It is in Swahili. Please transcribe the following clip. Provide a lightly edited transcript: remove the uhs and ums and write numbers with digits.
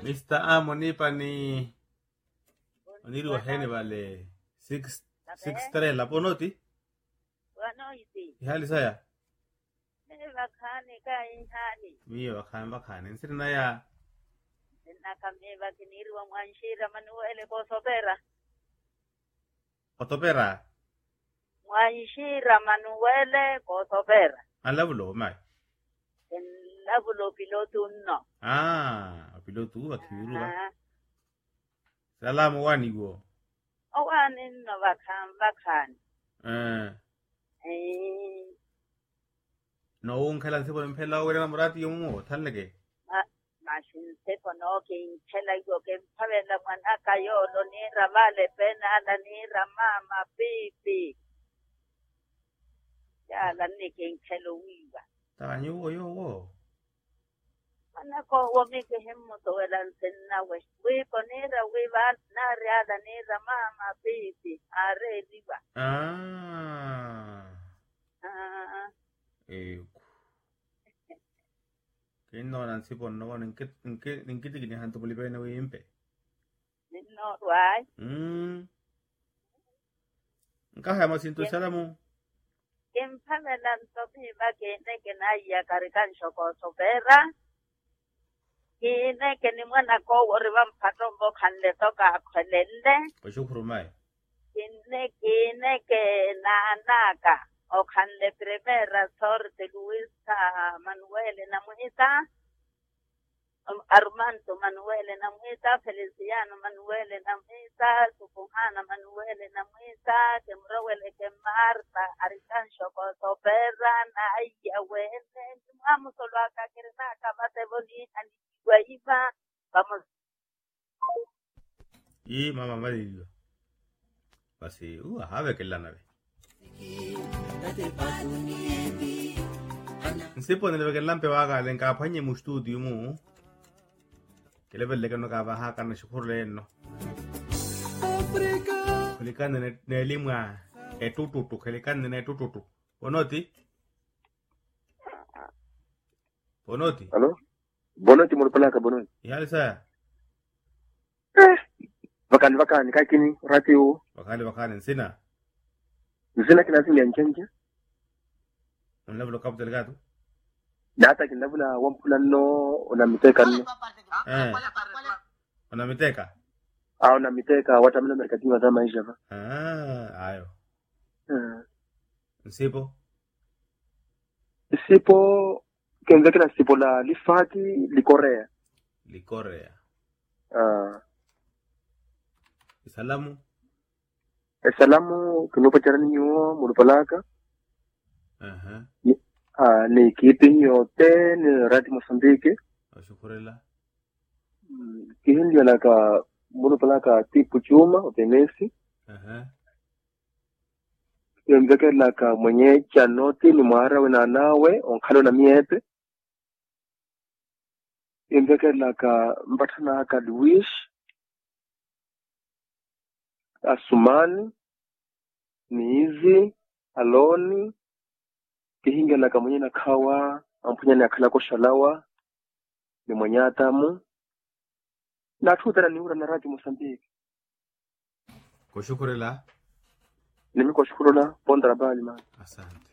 Mr. Amonipa ni Oniru hene vale 6 la ponoti. Wanoiti. Ihali saya. Bakani ka ihali. Mio bakani. Nsiri na ya. Nakameva kiniru wa Mwanshira Manuele Kosopera. Kotopera. Mwanshira Manuele Kosopera. Alavulo mai. Lavulo piloto no. Piloto wa kiwiru ba. Salamu wani go. Owani no bakani. No unkhala nsipo mphela wena murati yomu thaleke. Mashin sepo no ke chela yo ke pavela manaka yo lo ni ramale pena la ni ramama pipi. Ya la ni ke chelo wiwa. Tanyo yo. Manako wo mi ke hemmo to elan senna we. We ponera we va na reada ni ramama pipi. Are diva. Kino nansipo no ninkiti kini hantu pulipe na wimpe. No why? Nkaha masintu salamu. Kempamela ntopi bagene kenaya karikan shoko sopera. Kine keni mwana ko woriwa mpatombo kanle toka kwelende. Pashukuru mai. Kine ke nanaka. Okanle primera sorte Luisa Manuele Namuita. Armando Manuele Namuita, Feliciano Manuele Namuita, Supuhana Manuele Namuita, Temrowele que Marta, Arican Chocoto Perra, Naya Wene, vamos solo acá que acá bate bonita, Guaiba, vamos. Y mamá Marillo. Así, sabe que la nave. Nsipo nilebe lampe waga lenka phanye mu studio mu kelebele kano ka ba ha kana shukurle no Africa kulikane ne elimwa etututu kulikane ne etututu bonoti Allo bonoti mo pala ka bonoti yali saya vakani kakini ratio vakani sina kina sini yanchenje unablo kaptel gato data kinabula wampulano unamiteka no unamiteka unamiteka watamina merkatiwa za maisha ba ayo Nsipo kenzekena sipo la lifati likorea salamu kinupa charani nyo mulupalaka ni kipi yote ni rati Mozambique ashukurela kihindi alaka mulupalaka tipu chuma utemesi yembeke laka mwenye chanoti ni mwara wena nawe onkalo na miepe yembeke laka mbatana haka Luis Asumani Niizi Aloni kihinga laka mwenye na kawa ampunya na kala koshalawa ni mwenye atamu na tutara ni ura na rati Mozambique kushukurela nimi kushukuru na ponda bali man asante